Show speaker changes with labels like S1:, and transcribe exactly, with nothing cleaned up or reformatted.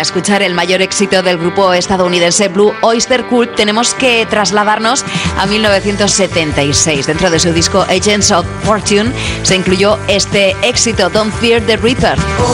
S1: escuchar el mayor éxito del grupo estadounidense Blue Oyster Cult, tenemos que trasladarnos a mil novecientos setenta y seis. Dentro de su disco Agents of Fortune se incluyó este éxito, Don't Fear the Reaper.